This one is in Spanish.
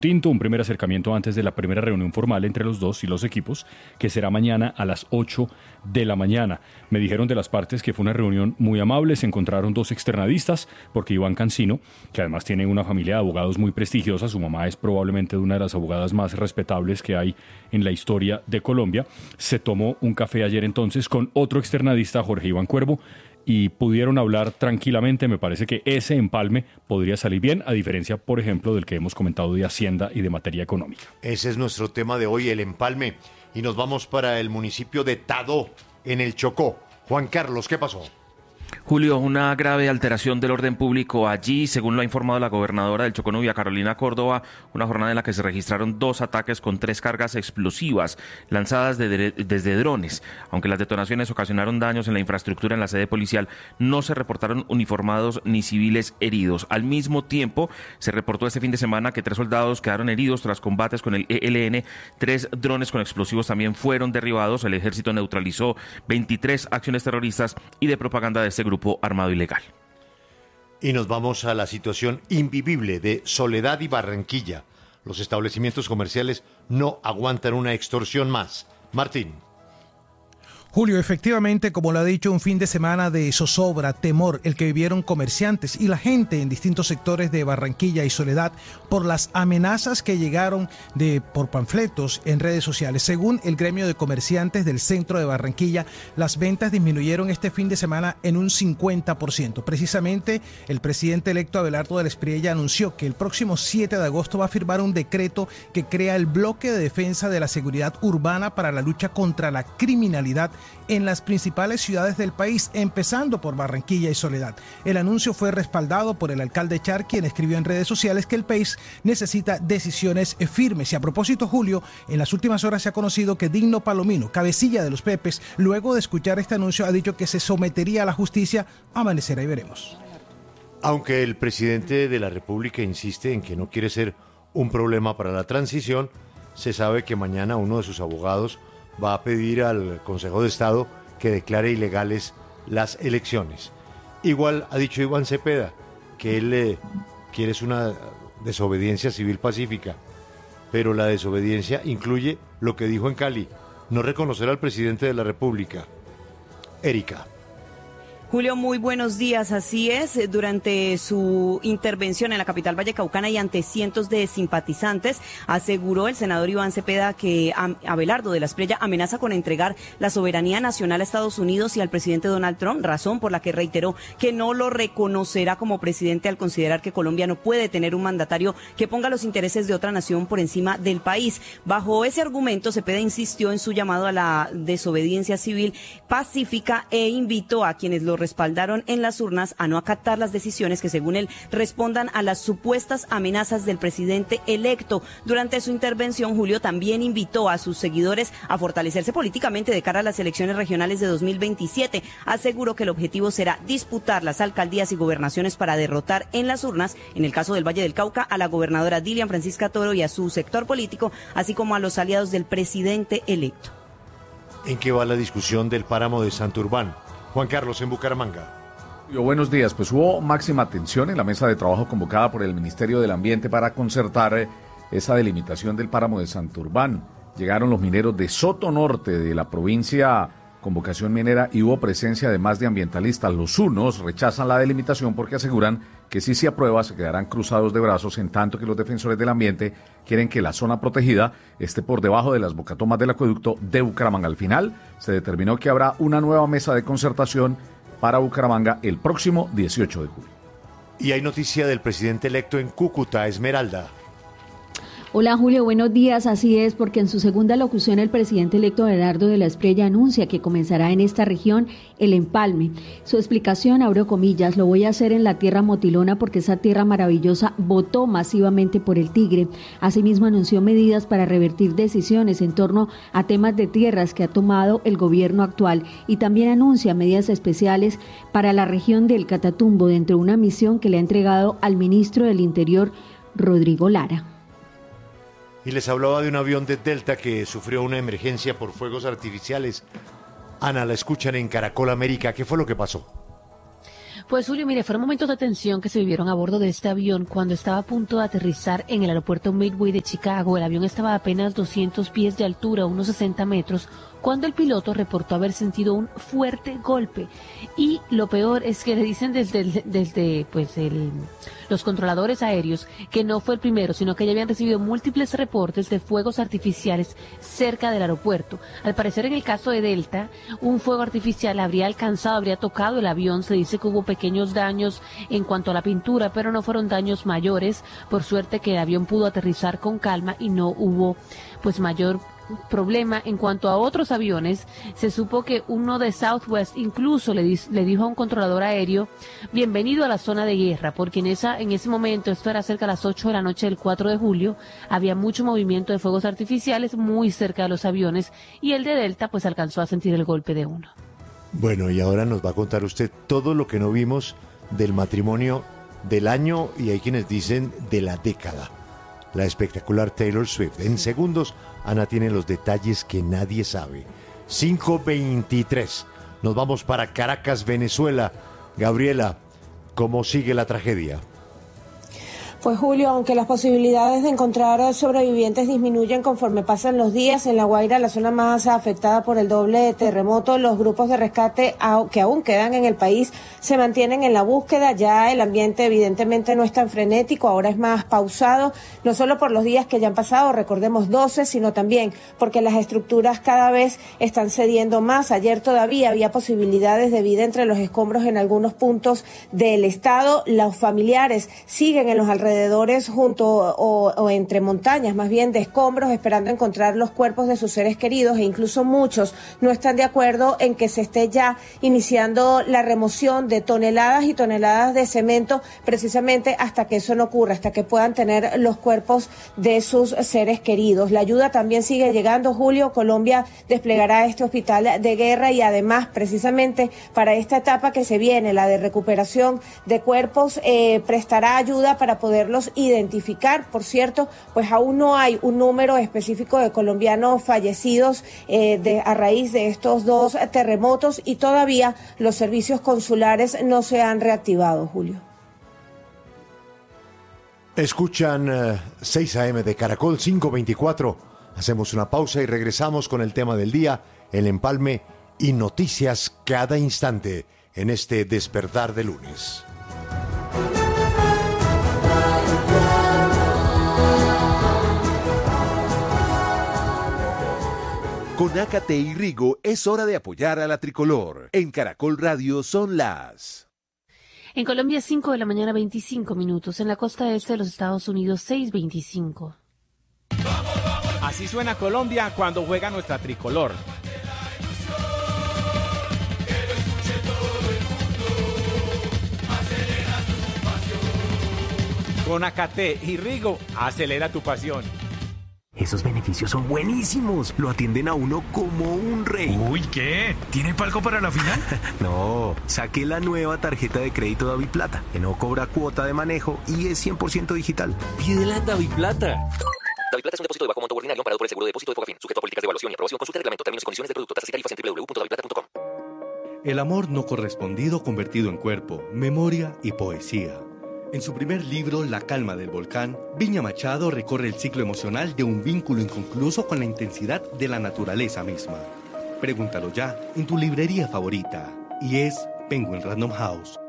Tinto, un primer acercamiento antes de la primera reunión formal entre los dos y los equipos, que será mañana a las 8 de la mañana. Me dijeron de las partes que fue una reunión muy amable, se encontraron dos externadistas, porque Iván Cancino, que además tiene una familia de abogados muy prestigiosa, su mamá es probablemente una de las abogadas más respetables que hay en la historia de Colombia, se tomó un café ayer entonces con otro externadista, Jorge Iván Cuervo, y pudieron hablar tranquilamente. Me parece que ese empalme podría salir bien, a diferencia, por ejemplo, del que hemos comentado de Hacienda y de materia económica. Ese es nuestro tema de hoy, el empalme. Y nos vamos para el municipio de Tadó, en el Chocó. Juan Carlos, ¿qué pasó? Julio, una grave alteración del orden público allí, según lo ha informado la gobernadora del Chocó, Nubia Carolina Córdoba, una jornada en la que se registraron 2 ataques con 3 cargas explosivas lanzadas desde drones. Aunque las detonaciones ocasionaron daños en la infraestructura en la sede policial, no se reportaron uniformados ni civiles heridos. Al mismo tiempo, se reportó este fin de semana que 3 soldados quedaron heridos tras combates con el ELN, 3 drones con explosivos también fueron derribados, el ejército neutralizó 23 acciones terroristas y de propaganda de este grupo armado ilegal. Y nos vamos a la situación invivible de Soledad y Barranquilla. Los establecimientos comerciales no aguantan una extorsión más. Martín. Julio, efectivamente, como lo ha dicho, un fin de semana de zozobra, temor, el que vivieron comerciantes y la gente en distintos sectores de Barranquilla y Soledad por las amenazas que llegaron por panfletos en redes sociales. Según el gremio de comerciantes del centro de Barranquilla, las ventas disminuyeron este fin de semana en un 50%. Precisamente, el presidente electo Abelardo del Espriella anunció que el próximo 7 de agosto va a firmar un decreto que crea el bloque de defensa de la seguridad urbana para la lucha contra la criminalidad en las principales ciudades del país, empezando por Barranquilla y Soledad. El anuncio fue respaldado por el alcalde Char, quien escribió en redes sociales que el país necesita decisiones firmes. Y a propósito, Julio, en las últimas horas se ha conocido que Digno Palomino, cabecilla de los Pepes, luego de escuchar este anuncio, ha dicho que se sometería a la justicia. Amanecerá y veremos. Aunque el presidente de la República insiste en que no quiere ser un problema para la transición, se sabe que mañana uno de sus abogados va a pedir al Consejo de Estado que declare ilegales las elecciones. Igual ha dicho Iván Cepeda que él quiere es una desobediencia civil pacífica, pero la desobediencia incluye lo que dijo en Cali, no reconocer al presidente de la República. Erika. Julio, muy buenos días. Así es, durante su intervención en la capital vallecaucana y ante cientos de simpatizantes, aseguró el senador Iván Cepeda que Abelardo de la Espriella amenaza con entregar la soberanía nacional a Estados Unidos y al presidente Donald Trump, razón por la que reiteró que no lo reconocerá como presidente al considerar que Colombia no puede tener un mandatario que ponga los intereses de otra nación por encima del país. Bajo ese argumento, Cepeda insistió en su llamado a la desobediencia civil pacífica e invitó a quienes lo respaldaron en las urnas a no acatar las decisiones que, según él, respondan a las supuestas amenazas del presidente electo. Durante su intervención, Julio también invitó a sus seguidores a fortalecerse políticamente de cara a las elecciones regionales de 2027. Aseguró que el objetivo será disputar las alcaldías y gobernaciones para derrotar en las urnas, en el caso del Valle del Cauca, a la gobernadora Dilian Francisca Toro y a su sector político, así como a los aliados del presidente electo. ¿En qué va la discusión del páramo de Santurbán? Juan Carlos, en Bucaramanga. Buenos días, pues hubo máxima atención en la mesa de trabajo convocada por el Ministerio del Ambiente para concertar esa delimitación del páramo de Santurbán. Llegaron los mineros de Soto Norte de la provincia con vocación minera y hubo presencia además de ambientalistas. Los unos rechazan la delimitación porque aseguran que si se aprueba se quedarán cruzados de brazos, en tanto que los defensores del ambiente quieren que la zona protegida esté por debajo de las bocatomas del acueducto de Bucaramanga. Al final se determinó que habrá una nueva mesa de concertación para Bucaramanga el próximo 18 de julio. Y hay noticia del presidente electo en Cúcuta, Esmeralda. Hola Julio, buenos días. Así es, porque en su segunda locución el presidente electo Abelardo de la Espriella anuncia que comenzará en esta región el empalme. Su explicación, abro comillas, lo voy a hacer en la tierra motilona porque esa tierra maravillosa votó masivamente por el Tigre. Asimismo anunció medidas para revertir decisiones en torno a temas de tierras que ha tomado el gobierno actual y también anuncia medidas especiales para la región del Catatumbo dentro de una misión que le ha entregado al ministro del Interior, Rodrigo Lara. Y les hablaba de un avión de Delta que sufrió una emergencia por fuegos artificiales. Ana, la escuchan en Caracol América. ¿Qué fue lo que pasó? Pues Julio, mire, fueron momentos de tensión que se vivieron a bordo de este avión cuando estaba a punto de aterrizar en el aeropuerto Midway de Chicago. El avión estaba a apenas 200 pies de altura, unos 60 metros, cuando el piloto reportó haber sentido un fuerte golpe. Y lo peor es que le dicen desde los controladores aéreos que no fue el primero, sino que ya habían recibido múltiples reportes de fuegos artificiales cerca del aeropuerto. Al parecer, en el caso de Delta, un fuego artificial habría tocado el avión. Se dice que hubo pequeños daños en cuanto a la pintura, pero no fueron daños mayores. Por suerte que el avión pudo aterrizar con calma y no hubo mayor problema. En cuanto a otros aviones, se supo que uno de Southwest incluso le dijo a un controlador aéreo: bienvenido a la zona de guerra, porque en ese momento, esto era cerca de las 8 de la noche del 4 de julio, había mucho movimiento de fuegos artificiales muy cerca de los aviones, y el de Delta alcanzó a sentir el golpe de uno. Bueno, y ahora nos va a contar usted todo lo que no vimos del matrimonio del año, y hay quienes dicen de la década, la espectacular Taylor Swift. En segundos, Ana tiene los detalles que nadie sabe. 5:23. Nos vamos para Caracas, Venezuela. Gabriela, ¿cómo sigue la tragedia? Pues Julio, aunque las posibilidades de encontrar sobrevivientes disminuyen conforme pasan los días, en La Guaira, la zona más afectada por el doble terremoto, los grupos de rescate que aún quedan en el país se mantienen en la búsqueda. Ya el ambiente evidentemente no es tan frenético, ahora es más pausado, no solo por los días que ya han pasado, recordemos 12, sino también porque las estructuras cada vez están cediendo más. Ayer todavía había posibilidades de vida entre los escombros en algunos puntos del estado. Los familiares siguen en los alrededores junto o entre montañas, más bien de escombros, esperando encontrar los cuerpos de sus seres queridos, e incluso muchos no están de acuerdo en que se esté ya iniciando la remoción de toneladas y toneladas de cemento, precisamente hasta que eso no ocurra, hasta que puedan tener los cuerpos de sus seres queridos. La ayuda también sigue llegando, Julio. Colombia desplegará este hospital de guerra y además, precisamente para esta etapa que se viene, la de recuperación de cuerpos, prestará ayuda para poderlos identificar. Por cierto, pues aún no hay un número específico de colombianos fallecidos a raíz de estos dos terremotos, y todavía los servicios consulares no se han reactivado, Julio. Escuchan 6 AM de Caracol, 5:24. Hacemos una pausa y regresamos con el tema del día, el empalme y noticias cada instante en este despertar de lunes. Con Ácate y Rigo es hora de apoyar a la tricolor. En Caracol Radio son las... En Colombia, 5 de la mañana, 25 minutos. En la costa este de los Estados Unidos, 6:25. Así suena Colombia cuando juega nuestra tricolor. Con Ácate y Rigo, acelera tu pasión. Esos beneficios son buenísimos. Lo atienden a uno como un rey. Uy, ¿qué? ¿Tiene palco para la final? No, saqué la nueva tarjeta de crédito Daviplata, que no cobra cuota de manejo y es 100% digital. Pídela en Daviplata. Daviplata es un depósito de bajo monto ordinario amparado por el seguro de depósito de Fogafín, sujeto a políticas de evaluación y aprobación. Consulta el reglamento, términos y condiciones del producto, tasas y tarifas en www.daviplata.com. El amor no correspondido convertido en cuerpo, memoria y poesía. En su primer libro, La calma del volcán, Viña Machado recorre el ciclo emocional de un vínculo inconcluso con la intensidad de la naturaleza misma. Pregúntalo ya en tu librería favorita. Y es Penguin Random House,